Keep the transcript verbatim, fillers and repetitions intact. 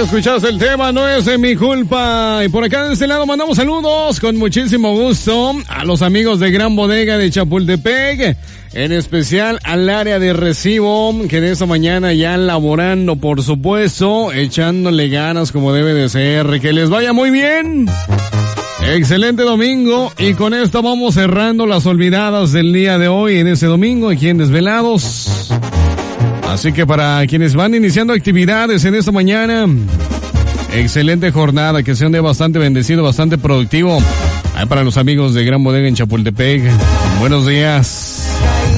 escuchaste el tema, no es de mi culpa. Y por acá de este lado mandamos saludos con muchísimo gusto a los amigos de Gran Bodega de Chapultepec, en especial al área de recibo, que de esta mañana ya laborando, por supuesto, echándole ganas como debe de ser. Que les vaya muy bien. Excelente domingo, y con esto vamos cerrando las olvidadas del día de hoy, en ese domingo, aquí en Desvelados. Así que para quienes van iniciando actividades en esta mañana, excelente jornada, que sea un día bastante bendecido, bastante productivo. Ahí para los amigos de Gran Bodega en Chapultepec, buenos días.